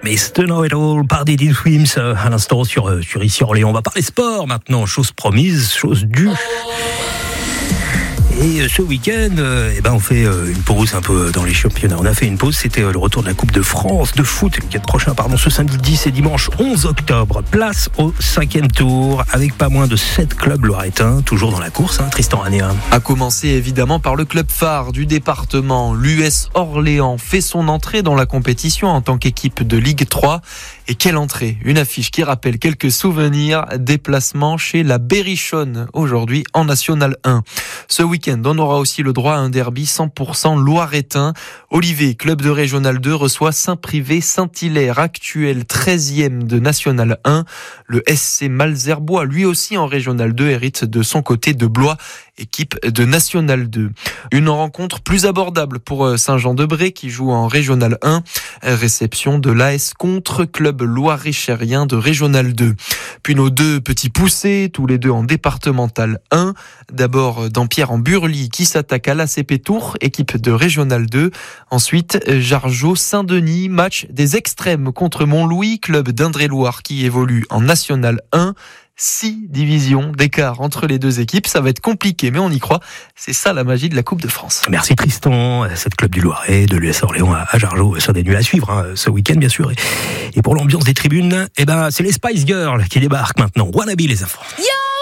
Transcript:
Mr. Know-It-All par Diddy Swims à l'instant sur Ici Orléans. On va parler sport maintenant, chose promise, chose due. Et ce week-end, on fait une pause un peu dans les championnats. On a fait une pause, c'était le retour de la Coupe de France de foot, le week-end prochain, ce samedi 10 et dimanche 11 octobre. Place au 5e tour, avec pas moins de 7 clubs loiretains, toujours dans la course, Tristan Anéa. A commencer évidemment par le club phare du département. L'US Orléans fait son entrée dans la compétition en tant qu'équipe de Ligue 3. Et quelle entrée! Une affiche qui rappelle quelques souvenirs. Déplacement chez la Berrichonne, aujourd'hui en National 1. Ce week-end, on aura aussi le droit à un derby 100% loiretain. Olivet, club de Régional 2, reçoit Saint-Privé-Saint-Hilaire, actuel 13e de National 1. Le SC Malzerbois, lui aussi en Régional 2, hérite de son côté de Blois, équipe de National 2. Une rencontre plus abordable pour Saint-Jean-de-Bray qui joue en Régional 1. Réception de l'AS contre club loir-et-chérien de Régional 2. Puis nos deux petits poussés, tous les deux en départemental 1. D'abord Dampierre en Burly qui s'attaque à l'ACP Tours, équipe de Régional 2. Ensuite Jargeau-Saint-Denis, match des extrêmes contre Montlouis, club d'Indre-et-Loire qui évolue en National 1. 6 divisions d'écart entre les deux équipes, ça va être compliqué, mais on y croit. C'est ça la magie de la Coupe de France. Merci Tristan, cette club du Loiret, de l'US Orléans à Jargeau, ça des nuits à suivre ce week-end bien sûr. Et pour l'ambiance des tribunes, c'est les Spice Girls qui débarquent maintenant. Wannabe les enfants. Yo